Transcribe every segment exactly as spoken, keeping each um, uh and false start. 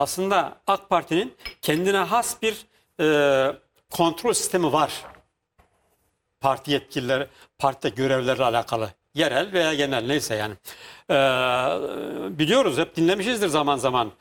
aslında AK Parti'nin kendine has bir e, kontrol sistemi var. Parti yetkilileri, partide görevlerle alakalı. Yerel veya genel neyse yani. Ee, biliyoruz, hep dinlemişizdir zaman zaman.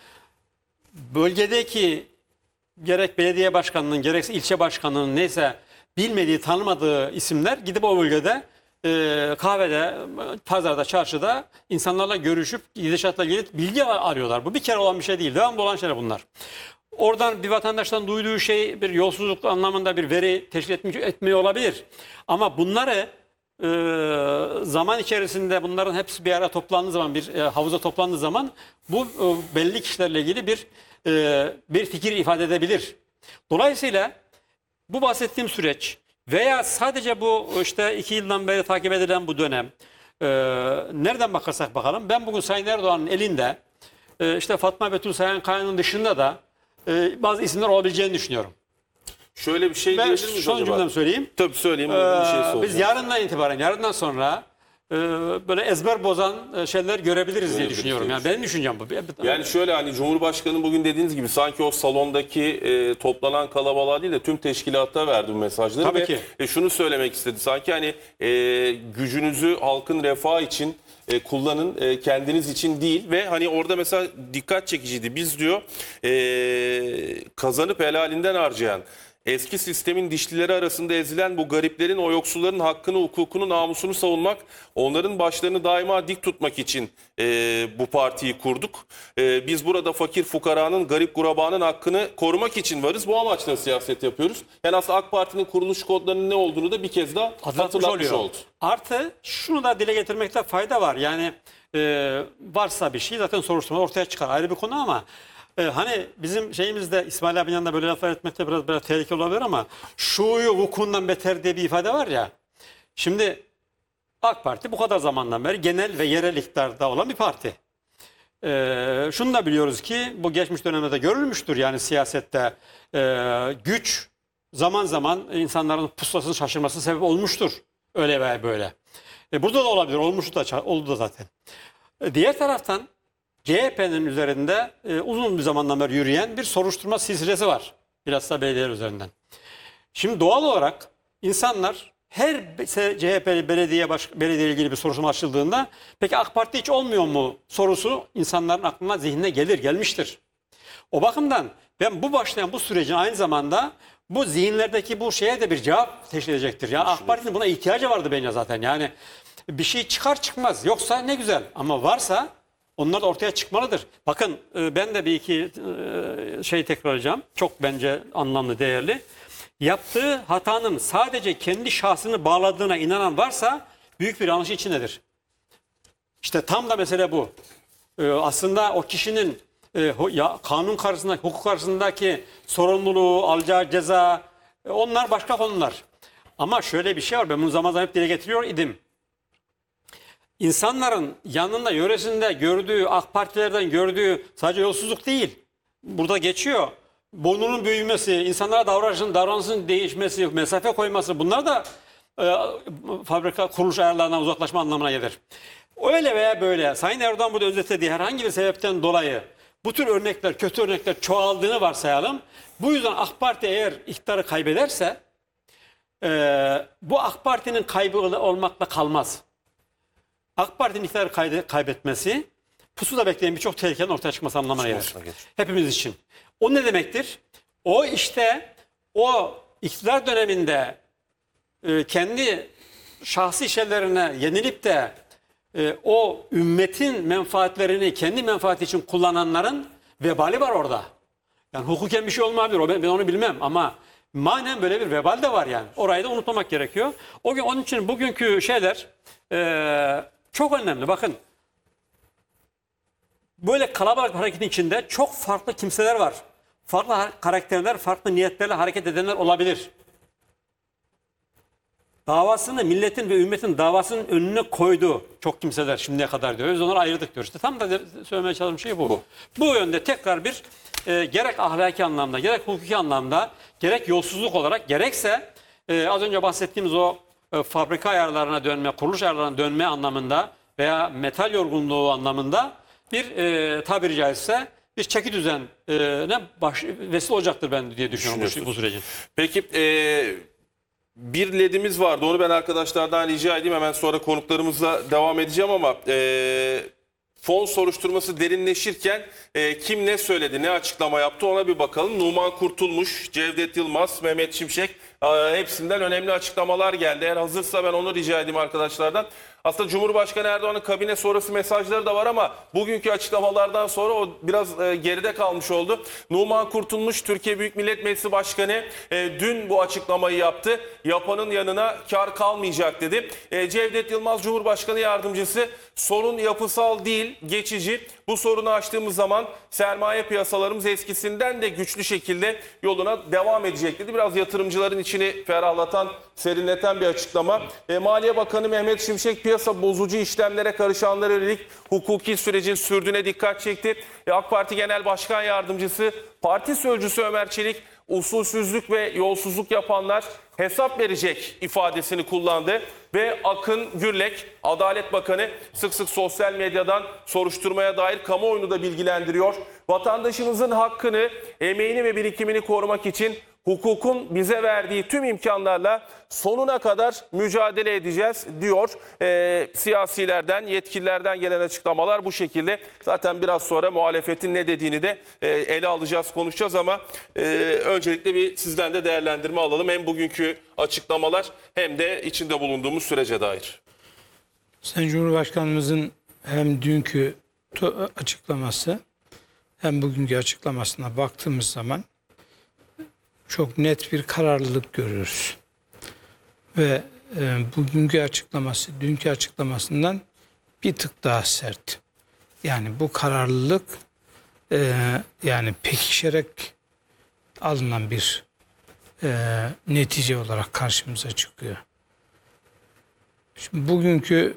Bölgedeki gerek belediye başkanının gerekse ilçe başkanının neyse bilmediği, tanımadığı isimler gidip o bölgede e, kahvede, pazarda, çarşıda insanlarla görüşüp gidişatla ilgili bilgi arıyorlar. Bu bir kere olan bir şey değil. Devamlı olan şeyler bunlar. Oradan bir vatandaştan duyduğu şey bir yolsuzluk anlamında bir veri teşkil etmiş, etmiyor olabilir. Ama bunları e, zaman içerisinde bunların hepsi bir araya toplandığı zaman, bir e, havuza toplandığı zaman bu e, belli kişilerle ilgili bir e, bir fikir ifade edebilir. Dolayısıyla bu bahsettiğim süreç veya sadece bu işte iki yıldan beri takip edilen bu dönem e, nereden bakarsak bakalım, ben bugün Sayın Erdoğan'ın elinde e, işte Fatma Betül Sayan Kaya'nın dışında da e, bazı isimler olabileceğini düşünüyorum. Şöyle bir şey Ben diyebilir miyiz son acaba? cümlemi söyleyeyim. Tabii söyleyeyim. Ee, bir şey soracağım. biz yarından itibaren, yarından sonra e, böyle ezber bozan e, şeyler görebiliriz diye Görebiliriz düşünüyorum. diye Yani benim düşüncem bu. Yani şöyle, hani Cumhurbaşkanı bugün dediğiniz gibi sanki o salondaki e, toplanan kalabalığa değil de tüm teşkilatta verdi bu mesajları. Tabii ve, ki. E, şunu söylemek istedi. Sanki hani e, gücünüzü halkın refahı için e, kullanın, e, kendiniz için değil. Ve hani orada mesela dikkat çekiciydi. Biz diyor e, kazanıp helalinden harcayan, eski sistemin dişlileri arasında ezilen bu gariplerin, o yoksulların hakkını, hukukunu, namusunu savunmak, onların başlarını daima dik tutmak için e, bu partiyi kurduk. E, biz burada fakir fukaranın, garip gurabanın hakkını korumak için varız. Bu amaçla siyaset yapıyoruz. Yani aslında AK Parti'nin kuruluş kodlarının ne olduğunu da bir kez daha hatırlatmış oldu. Artı şunu da dile getirmekte fayda var. Yani e, varsa bir şey zaten soruşturma ortaya çıkar. Ayrı bir konu ama Ee, hani bizim şeyimizde İsmail abinin yanında böyle laflar etmekte biraz, biraz tehlikeli olabilir ama şuyu vukundan beter diye bir ifade var ya. Şimdi AK Parti bu kadar zamandan beri genel ve yerel iktidarda olan bir parti. Ee, şunu da biliyoruz ki bu geçmiş dönemde de görülmüştür, yani siyasette e, güç zaman zaman insanların pusulasını şaşırmasına sebep olmuştur. Öyle veya böyle. E, burada da olabilir, olmuştu da, oldu da zaten. E, diğer taraftan C H P'nin üzerinde e, uzun bir zamandan beri yürüyen bir soruşturma silsilesi var. Biraz da belediyeler üzerinden. Şimdi doğal olarak insanlar her C H P'li belediye baş, belediye ilgili bir soruşturma açıldığında peki AK Parti hiç olmuyor mu sorusu insanların aklına, zihnine gelir, gelmiştir. O bakımdan ben bu başlayan bu sürecin aynı zamanda bu zihinlerdeki bu şeye de bir cevap teşkil edecektir. Ya AK Parti'nin buna ihtiyacı vardı bence zaten. Yani bir şey çıkar çıkmaz. Yoksa ne güzel, ama varsa onlar da ortaya çıkmalıdır. Bakın ben de bir iki şey tekrarlayacağım. Çok bence anlamlı, değerli. Yaptığı hatanın sadece kendi şahsını bağladığına inanan varsa büyük bir yanlış içindedir. İşte tam da mesele bu. Aslında o kişinin kanun karşısında, hukuk karşısındaki sorumluluğu, alacağı ceza, onlar başka konular. Ama şöyle bir şey var. Ben bunu zaman zaman hep dile getiriyor idim. İnsanların yanında, yöresinde gördüğü, AK Partilerden gördüğü sadece yolsuzluk değil. Burada geçiyor. Burnunun büyümesi, insanlara davranışın, davranışın değişmesi, mesafe koyması, bunlar da e, fabrika kuruluş ayarlarından uzaklaşma anlamına gelir. Öyle veya böyle Sayın Erdoğan burada özetlediği herhangi bir sebepten dolayı bu tür örnekler, kötü örnekler çoğaldığını varsayalım. Bu yüzden AK Parti eğer iktidarı kaybederse e, bu AK Parti'nin kaybı olmakla kalmaz. AK Parti'nin iktidarı kaybetmesi pusuda bekleyen birçok tehlikenin ortaya çıkması anlamına gelir. Hepimiz için. O ne demektir? O işte o iktidar döneminde e, kendi şahsi şeylerine yenilip de e, o ümmetin menfaatlerini kendi menfaati için kullananların vebali var orada. Yani hukuken bir şey olmayabilir. Ben, ben onu bilmem ama manen böyle bir vebal de var yani. Orayı da unutmamak gerekiyor. O gün, onun için bugünkü şeyler e, çok önemli. Bakın, böyle kalabalık hareketin içinde çok farklı kimseler var. Farklı karakterler, farklı niyetlerle hareket edenler olabilir. Davasını milletin ve ümmetin davasının önüne koydu çok kimseler şimdiye kadar diyor. Biz onları ayırdık diyor. İşte tam da söylemeye çalıştığım şey bu. Bu, bu yönde tekrar bir e, gerek ahlaki anlamda, gerek hukuki anlamda, gerek yolsuzluk olarak, gerekse e, az önce bahsettiğimiz o e, fabrika ayarlarına dönme, kuruluş ayarlarına dönme anlamında veya metal yorgunluğu anlamında bir e, tabiri caizse bir çeki düzen e, ne baş, vesile olacaktır ben diye düşünüyorum bu, bu Düşünüyorsunuz. sürecin. Peki e, bir ledimiz vardı. Onu ben arkadaşlardan rica edeyim. Hemen sonra konuklarımızla devam edeceğim ama e, fon soruşturması derinleşirken e, kim ne söyledi, ne açıklama yaptı ona bir bakalım. Numan Kurtulmuş, Cevdet Yılmaz, Mehmet Şimşek e, hepsinden önemli açıklamalar geldi. Eğer hazırsa ben onu rica edeyim arkadaşlardan. Aslında Cumhurbaşkanı Erdoğan'ın kabine sonrası mesajları da var ama bugünkü açıklamalardan sonra o biraz e, geride kalmış oldu. Numan Kurtulmuş, Türkiye Büyük Millet Meclisi Başkanı e, dün bu açıklamayı yaptı. Yapanın yanına kar kalmayacak dedi. E, Cevdet Yılmaz, Cumhurbaşkanı Yardımcısı, sorun yapısal değil, geçici. Bu sorunu aştığımız zaman sermaye piyasalarımız eskisinden de güçlü şekilde yoluna devam edecek dedi. Biraz yatırımcıların içini ferahlatan, serinleten bir açıklama. E, Maliye Bakanı Mehmet Şimşek piyasa bozucu işlemlere karışanlara yönelik hukuki sürecin sürdüğüne dikkat çekti. E, AK Parti Genel Başkan Yardımcısı, Parti Sözcüsü Ömer Çelik, usulsüzlük ve yolsuzluk yapanlar hesap verecek ifadesini kullandı. Ve Akın Gürlek, Adalet Bakanı, sık sık sosyal medyadan soruşturmaya dair kamuoyunu da bilgilendiriyor. Vatandaşımızın hakkını, emeğini ve birikimini korumak için hukukun bize verdiği tüm imkanlarla sonuna kadar mücadele edeceğiz diyor. Ee, siyasilerden, yetkililerden gelen açıklamalar bu şekilde. Zaten biraz sonra muhalefetin ne dediğini de e, ele alacağız, konuşacağız ama e, öncelikle bir sizden de değerlendirme alalım. Hem bugünkü açıklamalar hem de içinde bulunduğumuz sürece dair. Sayın Cumhurbaşkanımızın hem dünkü açıklaması hem bugünkü açıklamasına baktığımız zaman çok net bir kararlılık görüyoruz. Ve e, bugünkü açıklaması, dünkü açıklamasından bir tık daha sert. Yani bu kararlılık e, yani pekişerek alınan bir e, netice olarak karşımıza çıkıyor. Şimdi bugünkü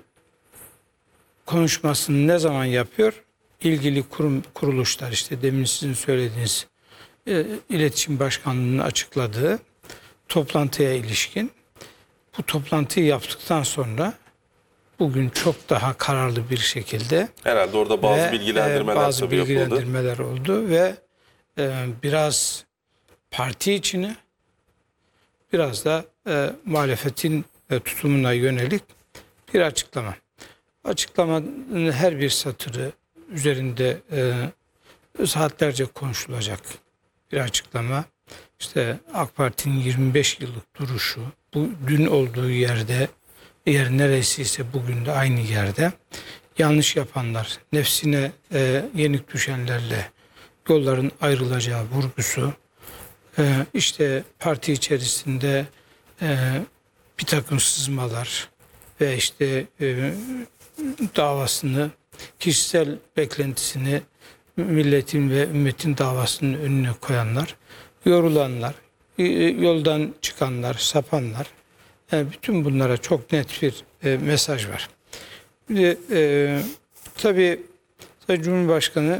konuşmasını ne zaman yapıyor? İlgili kurum, kuruluşlar, işte demin sizin söylediğiniz e, İletişim Başkanlığı'nın açıkladığı toplantıya ilişkin. Bu toplantıyı yaptıktan sonra bugün çok daha kararlı bir şekilde Herhalde orada bazı ve, bilgilendirmeler, e, bazı tabii yapıldı. bilgilendirmeler oldu ve e, biraz parti içine, biraz da e, muhalefetin e, tutumuna yönelik bir açıklama. Açıklamanın her bir satırı üzerinde e, saatlerce konuşulacak bir açıklama. İşte AK Parti'nin yirmi beş yıllık duruşu, bu dün olduğu yerde, yer neresiyse bugün de aynı yerde. Yanlış yapanlar, nefsine e, yenik düşenlerle yolların ayrılacağı vurgusu, e, işte parti içerisinde e, bir takım sızmalar ve işte e, davasını, kişisel beklentisini milletin ve ümmetin davasının önüne koyanlar, yorulanlar, yoldan çıkanlar, sapanlar, yani bütün bunlara çok net bir e, mesaj var. Bir de e, tabii Sayın Cumhurbaşkanı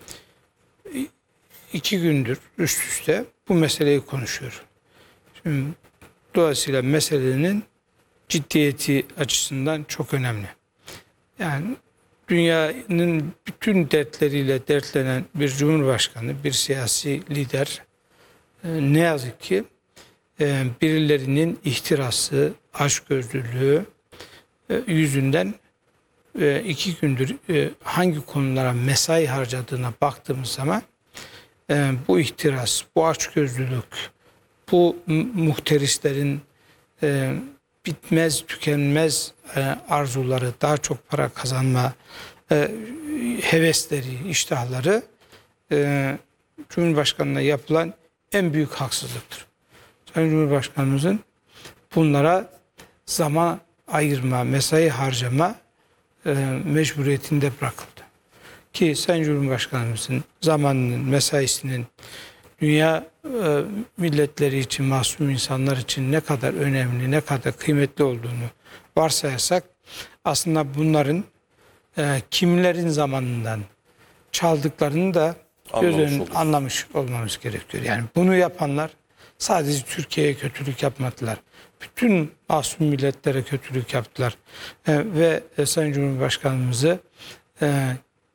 iki gündür üst üste bu meseleyi konuşuyor. Şimdi, dolayısıyla meselenin ciddiyeti açısından çok önemli. Yani dünyanın bütün dertleriyle dertlenen bir cumhurbaşkanı, bir siyasi lider ne yazık ki birilerinin ihtirası, açgözlülüğü yüzünden iki gündür hangi konulara mesai harcadığına baktığımız zaman bu ihtiras, bu açgözlülük, bu muhterislerin bitmez, tükenmez arzuları, daha çok para kazanma hevesleri, iştahları Cumhurbaşkanı'na yapılan en büyük haksızlıktır. Sayın Cumhurbaşkanımızın bunlara zaman ayırma, mesai harcama mecburiyetinde bırakıldı. Ki Sayın Cumhurbaşkanımızın zamanının, mesaisinin dünya e, milletleri için, masum insanlar için ne kadar önemli, ne kadar kıymetli olduğunu varsayarsak aslında bunların e, kimlerin zamanından çaldıklarını da göz önüne anlamış olmamız gerekiyor. Yani bunu yapanlar sadece Türkiye'ye kötülük yapmadılar. Bütün masum milletlere kötülük yaptılar. E, ve e, Sayın Cumhurbaşkanımızı e,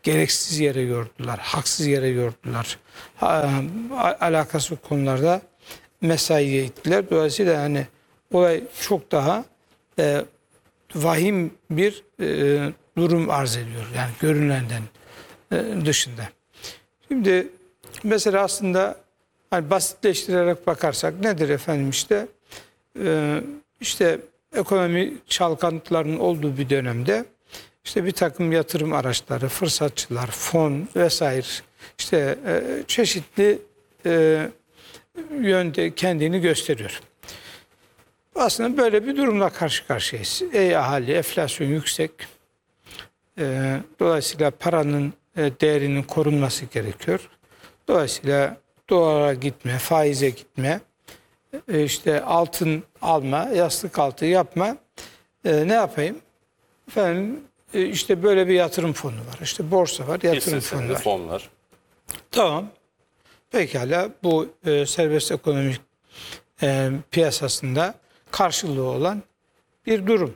gereksiz yere yordular, haksız yere yordular. Ha, alakası konularda mesaiye gittiler. Dolayısıyla hani olay çok daha e, vahim bir e, durum arz ediyor. Yani görünenden e, dışında. Şimdi mesela aslında hani basitleştirerek bakarsak nedir efendim işte e, işte ekonomi çalkantılarının olduğu bir dönemde işte bir takım yatırım araçları, fırsatçılar, fon vesaire işte e, çeşitli e, yönde kendini gösteriyor. Aslında böyle bir durumla karşı karşıyayız. Ey ahali, enflasyon yüksek. E, dolayısıyla paranın e, değerinin korunması gerekiyor. Dolayısıyla dolara gitme, faize gitme, e, işte altın alma, yastık altı yapma. E, ne yapayım? Efendim e, işte böyle bir yatırım fonu var. İşte borsa var, yatırım Hisse fonu senedi, var. fonlar. Tamam. Pekala bu e, serbest ekonomik e, piyasasında karşılığı olan bir durum.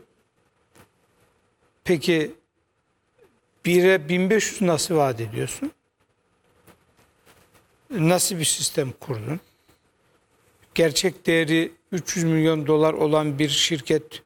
Peki bire bin beş yüz nasıl vaat ediyorsun? Nasıl bir sistem kurdun? Gerçek değeri üç yüz milyon dolar olan bir şirket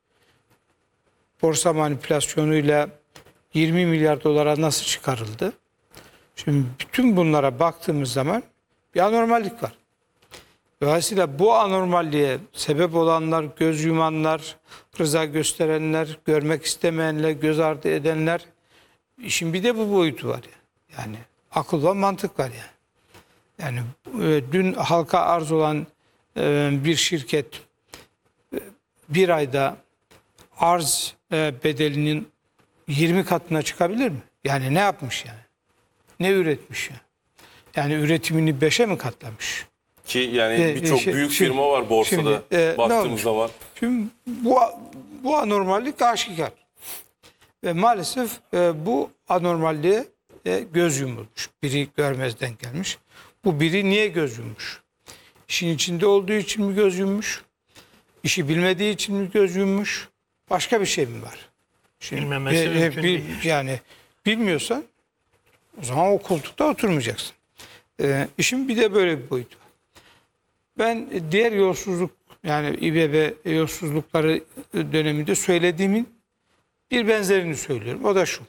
borsa manipülasyonuyla yirmi milyar dolara nasıl çıkarıldı? Şimdi bütün bunlara baktığımız zaman bir anormallik var. Dolayısıyla bu anormalliğe sebep olanlar, göz yumanlar, rıza gösterenler, görmek istemeyenler, göz ardı edenler, işin bir de bu boyutu var ya. Yani akıl ve mantık var yani. Yani e, dün halka arz olan e, bir şirket e, bir ayda arz e, bedelinin yirmi katına çıkabilir mi? Yani ne yapmış yani? Ne üretmiş yani? Yani üretimini beşe mi katlamış? Ki yani E, birçok şey- büyük şimdi- firma var borsada şimdi, e, ne baktığımız olmuş? zaman. Şimdi bu bu anormallik aşikar. Ve maalesef e, bu anormalliğe e, göz yumulmuş. Biri görmezden gelmiş. Bu biri niye göz yummuş? İşin içinde olduğu için mi göz yummuş? İşi bilmediği için mi göz yummuş? Başka bir şey mi var? Şimdi, Bilmemesi e, e, mümkün bil- değil. Yani bilmiyorsan o zaman o koltukta oturmayacaksın. E, işin bir de böyle bir boyutu var. Ben diğer yolsuzluk yani İBB yolsuzlukları döneminde söylediğimin bir benzerini söylüyorum. O da şu.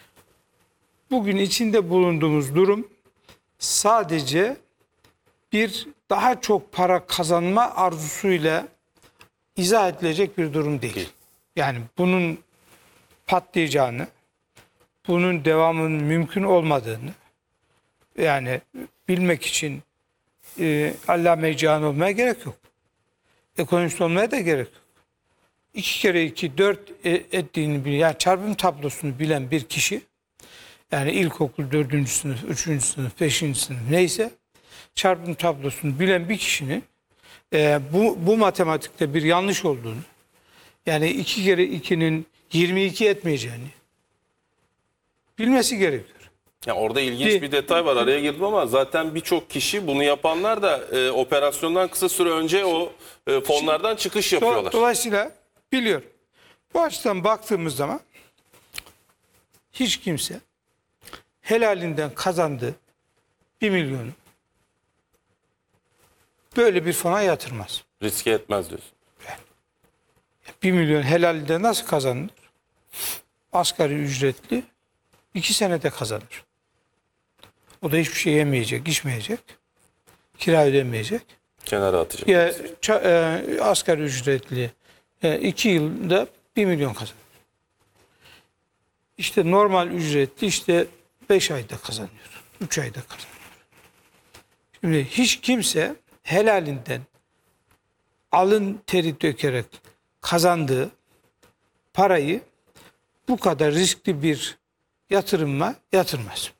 Bugün içinde bulunduğumuz durum sadece bir daha çok para kazanma arzusuyla izah edilecek bir durum değil. Değil. Yani bunun patlayacağını, bunun devamının mümkün olmadığını yani bilmek için e, allame-i cihan olmaya gerek yok. Ekonomist olmaya da gerek yok. İki kere iki dört e- ettiğini bilen, yani çarpım tablosunu bilen bir kişi, yani ilkokul dördüncü sınıf, üçüncü sınıf, beşinci sınıf neyse çarpım tablosunu bilen bir kişinin e, bu, bu matematikte bir yanlış olduğunu, yani iki kere ikinin yirmi iki etmeyeceğini bilmesi gerekiyor. Ya orada ilginç Bir- bir detay var, araya girdim ama zaten birçok kişi bunu yapanlar da e, operasyondan kısa süre önce o e, fonlardan çıkış yapıyorlar. Dolayısıyla biliyorum. Bu açıdan baktığımız zaman hiç kimse helalinden kazandığı bir milyonu böyle bir fona yatırmaz. Riske etmez diyorsun. Bir milyon helalinden nasıl kazanılır? Asgari ücretli iki senede kazanır. O da hiçbir şey yemeyecek, içmeyecek, kira ödemeyecek. Kenara atacak. Ya ça- e, asgari ücretli e, iki yılda bir milyon kazanır. İşte normal ücretli işte beş ayda kazanıyor. Üç ayda kazanıyor. Şimdi hiç kimse helalinden alın teri dökerek kazandığı parayı bu kadar riskli bir yatırıma yatırmaz.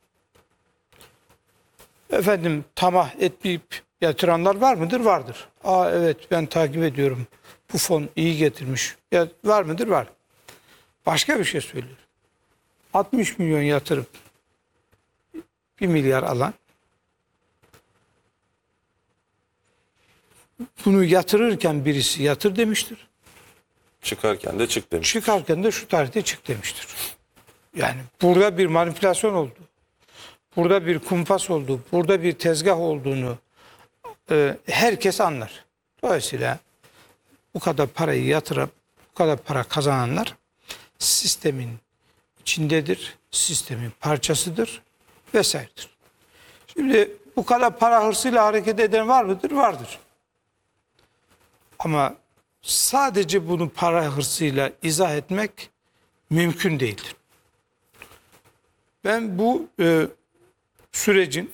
Efendim tamah etmeyip yatıranlar var mıdır? Vardır. Aa evet ben takip ediyorum. Bu fon iyi getirmiş. Ya, var mıdır? Var. Başka bir şey söylüyorum. altmış milyon yatırıp bir milyar alan bunu yatırırken birisi yatır demiştir. Çıkarken de çık demiş. Çıkarken de şu tarihte çık demiştir. Yani burada bir manipülasyon oldu. burada bir kumpas olduğu, burada bir tezgah olduğunu e, herkes anlar. Dolayısıyla bu kadar parayı yatırıp bu kadar para kazananlar sistemin içindedir, sistemin parçasıdır vesairedir. Şimdi bu kadar para hırsıyla hareket eden var mıdır? Vardır. Ama sadece bunu para hırsıyla izah etmek mümkün değildir. Ben bu e, sürecin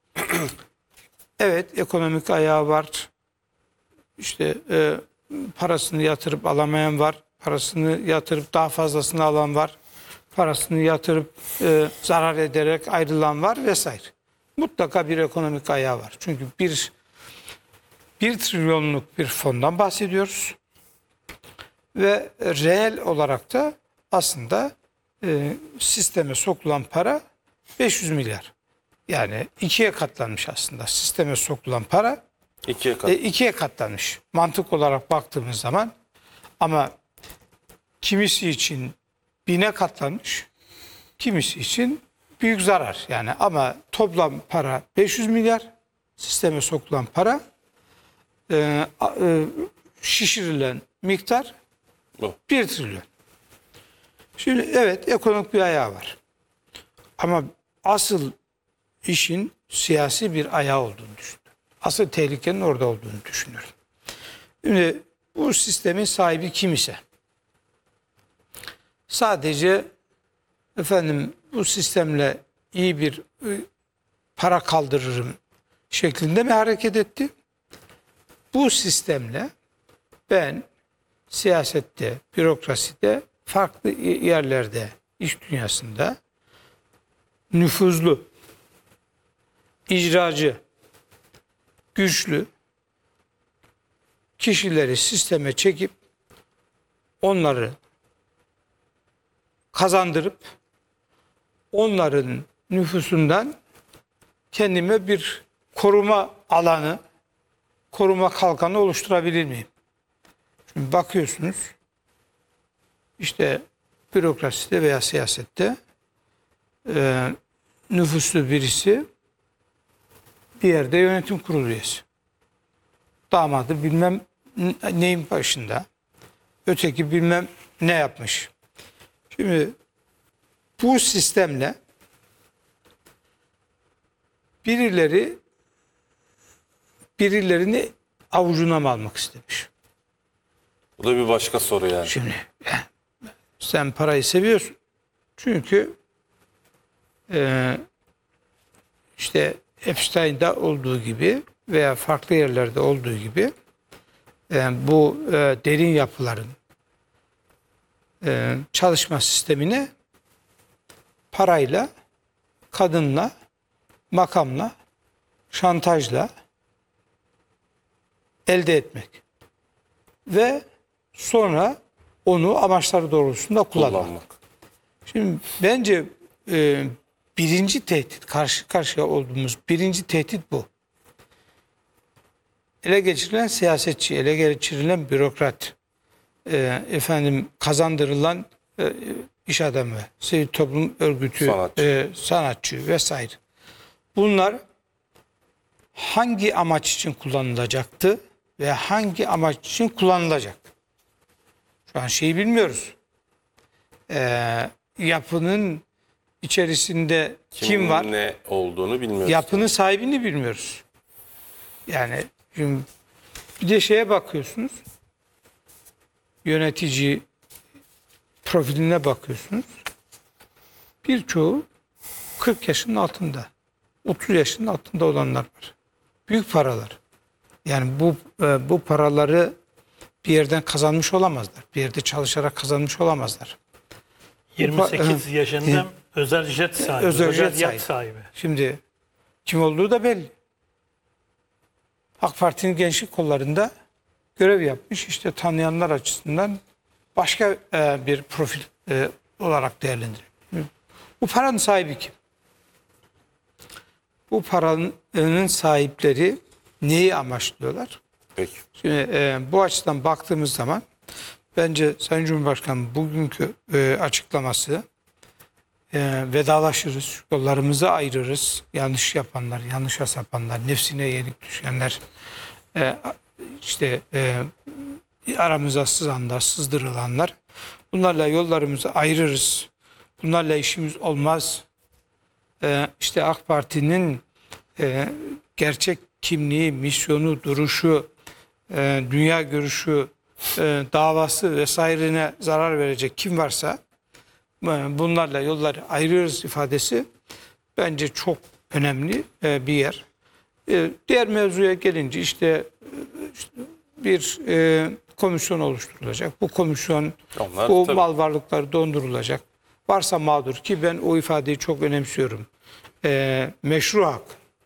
evet ekonomik ayağı var. İşte e, parasını yatırıp alamayan var. Parasını yatırıp daha fazlasını alan var. Parasını yatırıp e, zarar ederek ayrılan var vesaire. Mutlaka bir ekonomik ayağı var. Çünkü bir bir trilyonluk bir fondan bahsediyoruz. Ve reel olarak da aslında e, sisteme sokulan para beş yüz milyar. Yani ikiye katlanmış aslında. Sisteme sokulan para İkiye kat. e, ikiye katlanmış. Mantık olarak baktığımız zaman, ama kimisi için bine katlanmış, kimisi için büyük zarar. Yani ama toplam para beş yüz milyar, sisteme sokulan para, e, e, şişirilen miktar Bu. bir trilyon. Şimdi evet ekonomik bir ayağı var. Ama asıl işin siyasi bir ayağı olduğunu düşünüyorum. Asıl tehlikenin orada olduğunu düşünüyorum. Şimdi bu sistemin sahibi kim ise, sadece efendim bu sistemle iyi bir e, para kaldırırım şeklinde mi hareket etti? Bu sistemle ben siyasette, bürokraside, farklı yerlerde, iş dünyasında nüfuzlu, icracı, güçlü kişileri sisteme çekip onları kazandırıp onların nüfusundan kendime bir koruma alanı, koruma kalkanı oluşturabilir miyim? Şimdi bakıyorsunuz işte bürokraside veya siyasette e, nüfuslu birisi bir yerde yönetim kurulu üyesi. Damadı bilmem neyin başında. Öteki bilmem ne yapmış. Şimdi bu sistemle birileri birilerini avucuna mı almak istemiş? Bu da bir başka soru yani. Şimdi sen parayı seviyorsun. Çünkü e, işte Epstein'da olduğu gibi veya farklı yerlerde olduğu gibi e, bu e, derin yapıların e, çalışma sistemini parayla, kadınla, makamla, şantajla elde etmek ve sonra onu amaçları doğrultusunda kullanmak. Kullanmak. Şimdi bence e, birinci tehdit, karşı karşıya olduğumuz birinci tehdit bu. Ele geçirilen siyasetçi, ele geçirilen bürokrat, e, efendim kazandırılan e, iş adamı, sivil toplum örgütü, Sanatçı. e, sanatçı vesaire. Bunlar hangi amaç için kullanılacaktı ve hangi amaç için kullanılacak? Şu an şeyi bilmiyoruz. E, yapının içerisinde kim Kimin var? ne olduğunu bilmiyoruz. Yapının sahibini bilmiyoruz. Yani şimdi bir de şeye bakıyorsunuz. Yönetici profiline bakıyorsunuz. Birçoğu kırk yaşının altında, otuz yaşının altında olanlar var. Büyük paralar. Yani bu e, bu paraları bir yerden kazanmış olamazlar. Bir yerde çalışarak kazanmış olamazlar. yirmi sekiz yaşında özel jet sahibi, Özel özel, jet yat sahibi. sahibi. Şimdi kim olduğu da belli. AK Parti'nin gençlik kollarında görev yapmış. İşte tanıyanlar açısından başka e, bir profil e, olarak değerlendiriyor. Bu paranın sahibi kim? Bu paranın sahipleri neyi amaçlıyorlar? Peki. Şimdi e, bu açıdan baktığımız zaman bence Sayın Cumhurbaşkanı bugünkü e, açıklaması e, vedalaşırız, yollarımızı ayırırız. Yanlış yapanlar, yanlış yapanlar, nefsine yenik düşenler, e, işte e, aramıza sızanlar, sızdırılanlar. Bunlarla yollarımızı ayırırız. Bunlarla işimiz olmaz. E, işte AK Parti'nin e, gerçek kimliği, misyonu, duruşu, e, dünya görüşü, e, davası vesairene zarar verecek kim varsa e, bunlarla yolları ayırıyoruz ifadesi bence çok önemli e, bir yer. E, diğer mevzuya gelince işte, e, işte bir e, komisyon oluşturulacak. Bu komisyon Onlar bu tabii. mal varlıkları dondurulacak. Varsa mağdur ki ben o ifadeyi çok önemsiyorum. E, meşru hak.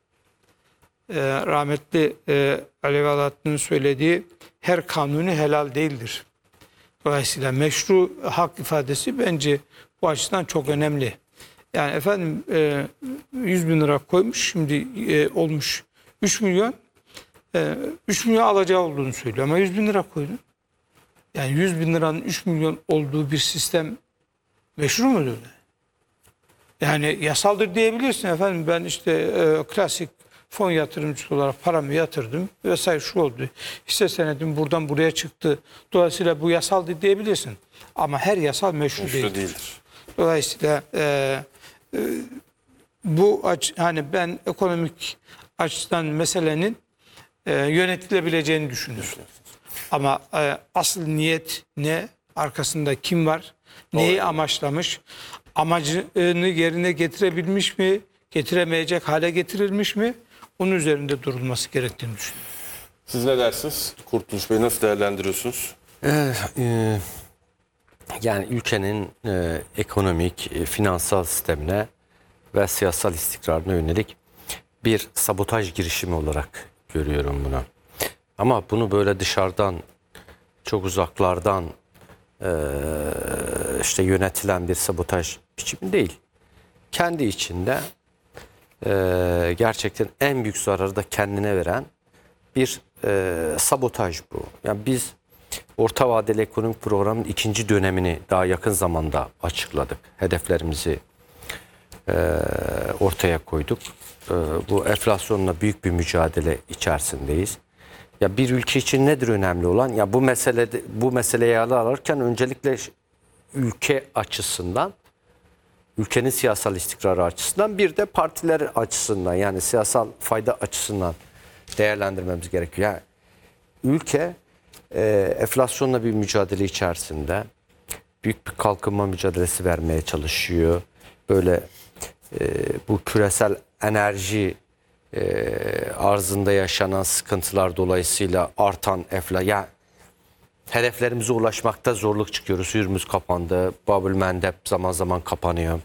E, rahmetli e, Alevi Alatlı'nın söylediği her kanuni helal değildir. Dolayısıyla meşru hak ifadesi bence bu açıdan çok önemli. Yani efendim e, yüz bin lira koymuş, şimdi e, olmuş üç milyon. E, üç milyon alacağı olduğunu söylüyor ama yüz bin lira koydu. Yani yüz bin liranın üç milyon olduğu bir sistem meşru mudur? Yani yasaldır diyebilirsin efendim, ben işte e, klasik fon yatırımcısı olarak paramı yatırdım vesaire, şu oldu. Hisse senedim buradan buraya çıktı. Dolayısıyla bu yasaldır diyebilirsin. Ama her yasal meşru, Meşru değildir. değildir. Dolayısıyla e, e, bu aç, hani ben ekonomik açıdan meselenin e, yönetilebileceğini düşünüyorum. Ama e, asıl niyet ne? Arkasında kim var? Neyi amaçlamış? Amacını yerine getirebilmiş mi? Getiremeyecek hale getirilmiş mi? Onun üzerinde durulması gerektiğini düşünüyorum. Siz ne dersiniz? Kurtuluş Bey, nasıl değerlendiriyorsunuz? Evet, e, yani ülkenin e, ekonomik, e, finansal sistemine ve siyasal istikrarına yönelik bir sabotaj girişimi olarak görüyorum bunu. Ama bunu böyle dışarıdan, çok uzaklardan e, işte yönetilen bir sabotaj biçimi değil. Kendi içinde e, gerçekten en büyük zararı da kendine veren bir e, sabotaj bu. Yani biz Orta Vadeli Ekonomik Programı'nın ikinci dönemini daha yakın zamanda açıkladık. Hedeflerimizi e, ortaya koyduk. E, bu enflasyonla büyük bir mücadele içerisindeyiz. Ya bir ülke için nedir önemli olan? Ya bu meselede bu meseleyi ele alırken öncelikle ülke açısından, ülkenin siyasal istikrarı açısından, bir de partiler açısından, yani siyasal fayda açısından değerlendirmemiz gerekiyor. Yani ülke e, enflasyonla bir mücadele içerisinde büyük bir kalkınma mücadelesi vermeye çalışıyor. Böyle e, bu küresel enerji e, arzında yaşanan sıkıntılar dolayısıyla artan enflasyon, yani hedeflerimize ulaşmakta zorluk çıkıyoruz. Hürmüz kapandı, Babülmendeb zaman zaman kapanıyor.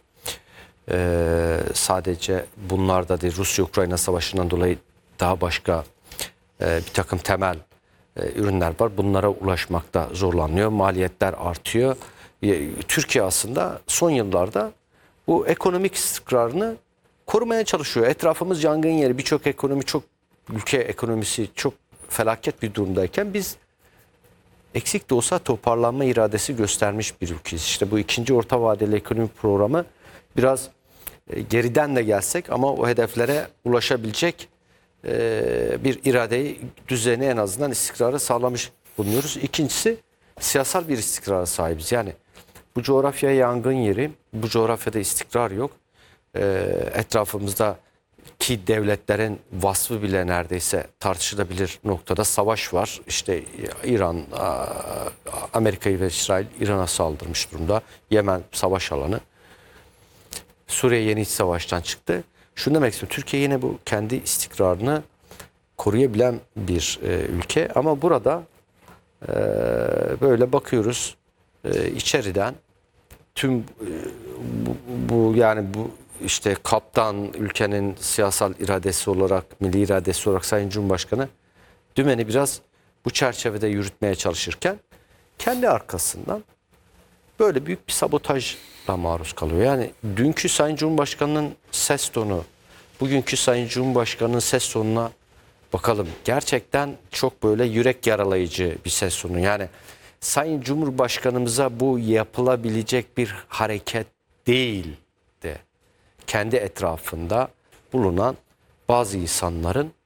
Ee, sadece bunlar da değil, Rusya-Ukrayna savaşından dolayı daha başka e, bir takım temel e, ürünler var. Bunlara ulaşmakta zorlanıyor, maliyetler artıyor. E, Türkiye aslında son yıllarda bu ekonomik istikrarını korumaya çalışıyor. Etrafımız yangın yeri, birçok ekonomi, çok ülke ekonomisi çok felaket bir durumdayken biz eksik de olsa toparlanma iradesi göstermiş bir ülkeyiz. İşte bu ikinci orta vadeli ekonomik programı biraz e, geriden de gelsek ama o hedeflere ulaşabilecek e, bir iradeyi, düzeni, en azından istikrarı sağlamış bulunuyoruz. İkincisi, siyasal bir istikrara sahibiz. Yani bu coğrafya yangın yeri, bu coğrafyada istikrar yok. E, etrafımızda ki devletlerin vasfı bile neredeyse tartışılabilir noktada savaş var. İşte İran, Amerika ve İsrail İran'a saldırmış durumda. Yemen savaş alanı. Suriye yeni iç savaştan çıktı. Şunu demek istiyorum. Türkiye yine bu kendi istikrarını koruyabilen bir e, ülke. Ama burada e, böyle bakıyoruz e, içeriden tüm e, bu, bu yani bu işte kaptan, ülkenin siyasal iradesi olarak, milli iradesi olarak Sayın Cumhurbaşkanı dümeni biraz bu çerçevede yürütmeye çalışırken kendi arkasından böyle büyük bir sabotajla maruz kalıyor. Yani dünkü Sayın Cumhurbaşkanı'nın ses tonu, bugünkü Sayın Cumhurbaşkanı'nın ses tonuna bakalım. Gerçekten çok böyle yürek yaralayıcı bir ses tonu. Yani Sayın Cumhurbaşkanımıza bu yapılabilecek bir hareket değil. kendi etrafında bulunan bazı insanların